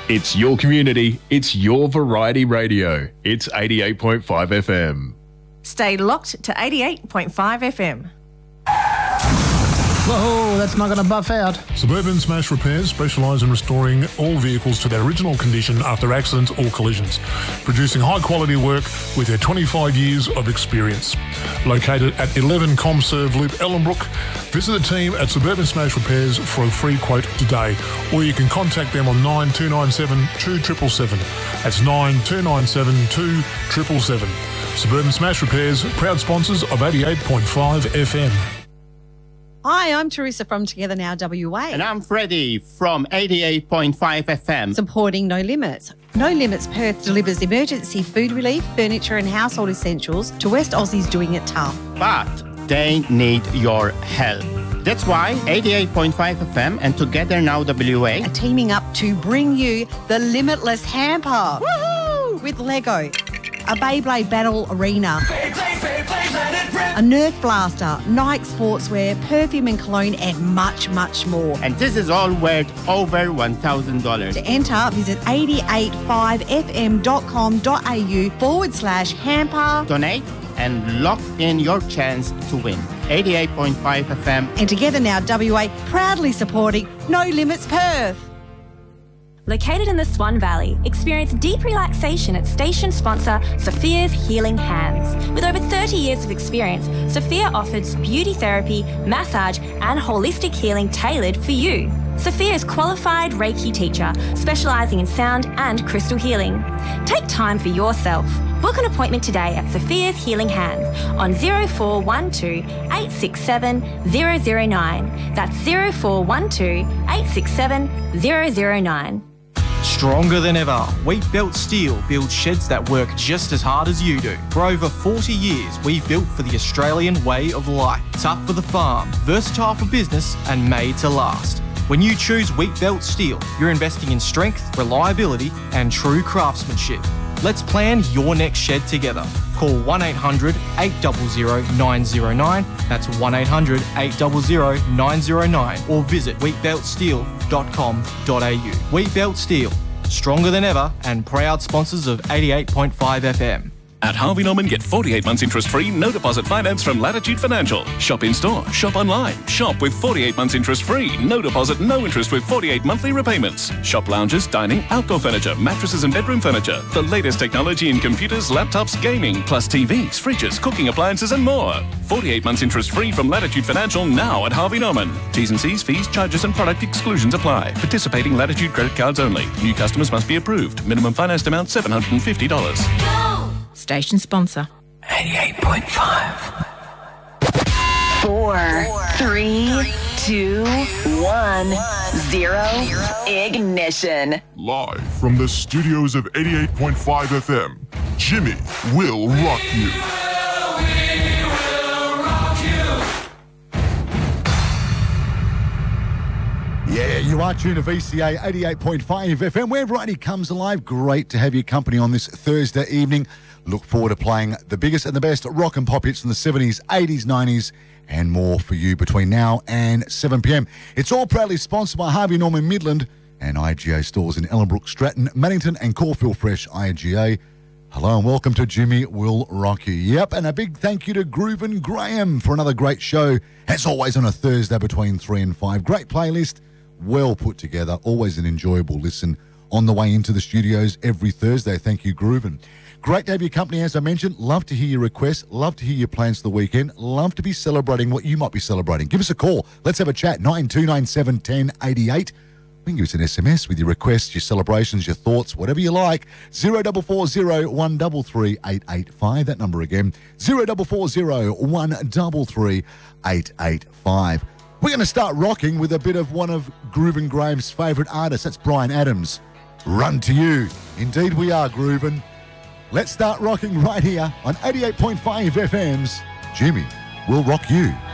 It's your community. It's your variety radio. It's 88.5 FM. Stay locked to 88.5 FM. Whoa, that's not going to buff out. Suburban Smash Repairs specialise in restoring all vehicles to their original condition after accidents or collisions, producing high-quality work with their 25 years of experience. Located at 11 Comserve Loop, Ellenbrook, visit the team at Suburban Smash Repairs for a free quote today, or you can contact them on 9297 2777. That's 9297 2777. Suburban Smash Repairs, proud sponsors of 88.5 FM. Hi, I'm Teresa from Together Now WA. And I'm Freddie from 88.5 FM. Supporting No Limits. No Limits Perth delivers emergency food relief, furniture and household essentials to West Aussies doing it tough. But they need your help. That's why 88.5 FM and Together Now WA are teaming up to bring you the Limitless Hamper. Woohoo! With Lego, a Beyblade Battle Arena, a Nerf Blaster, Nike Sportswear, perfume and cologne and much, much more. And this is all worth over $1,000. To enter, visit 885fm.com.au/hamper. Donate and lock in your chance to win. 88.5 FM. And Together Now WA, proudly supporting No Limits Perth. Located in the Swan Valley, experience deep relaxation at station sponsor Sophia's Healing Hands. With over 30 years of experience, Sophia offers beauty therapy, massage and holistic healing tailored for you. Sophia is qualified Reiki teacher, specialising in sound and crystal healing. Take time for yourself. Book an appointment today at Sophia's Healing Hands on 0412 867 009. That's 0412 867 009. Stronger than ever, Wheatbelt Steel builds sheds that work just as hard as you do. For over 40 years, we've built for the Australian way of life. Tough for the farm, versatile for business, and made to last. When you choose Wheatbelt Steel, you're investing in strength, reliability, and true craftsmanship. Let's plan your next shed together. Call 1-800-800-909. That's 1-800-800-909. Or visit wheatbeltsteel.com.au. Wheatbelt Steel, stronger than ever and proud sponsors of 88.5 FM. At Harvey Norman, get 48 months interest-free, no deposit finance from Latitude Financial. Shop in-store, shop online. Shop with 48 months interest-free, no deposit, no interest with 48 monthly repayments. Shop lounges, dining, outdoor furniture, mattresses and bedroom furniture. The latest technology in computers, laptops, gaming, plus TVs, fridges, cooking appliances and more. 48 months interest-free from Latitude Financial now at Harvey Norman. T's and C's, fees, charges and product exclusions apply. Participating Latitude credit cards only. New customers must be approved. Minimum financed amount $750. Station sponsor. 88.5. 4, 3, 2, 1, 0. Ignition. Live from the studios of 88.5 FM, Jimmy will rock you. Yeah, you are tuned to VCA 88.5 FM, where variety comes alive. Great to have your company on this Thursday evening. Look forward to playing the biggest and the best rock and pop hits from the 70s, 80s, 90s, and more for you between now and 7 p.m. It's all proudly sponsored by Harvey Norman Midland and IGA stores in Ellenbrook, Stratton, Maddington, and Caulfield Fresh IGA. Hello and welcome to Jimmy Will Rock You. Yep, and a big thank you to Groove and Graham for another great show. As always on a Thursday between 3 and 5. Great playlist, well put together, always an enjoyable listen on the way into the studios every Thursday. Thank you, Groove. Great to have your company, as I mentioned. Love to hear your requests. Love to hear your plans for the weekend. Love to be celebrating what you might be celebrating. Give us a call. Let's have a chat. 9297 1088. You can give us an SMS with your requests, your celebrations, your thoughts, whatever you like. 0440 133 885. That number again, 0440 133 885. We're going to start rocking with a bit of one of Groove and Graham's favourite artists. That's Bryan Adams. Run to You. Indeed we are, Groovin'. Let's start rocking right here on 88.5 FM's Jimmy Will Rock You.